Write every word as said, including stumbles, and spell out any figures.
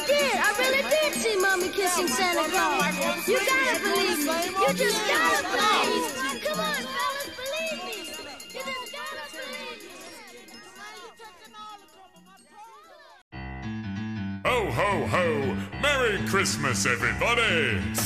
did. I really did see Mommy kissing Santa Claus. You gotta believe me. You just gotta believe me. Come on, fellas, believe me. You just gotta believe me. Ho, ho, ho! Merry Christmas, everybody!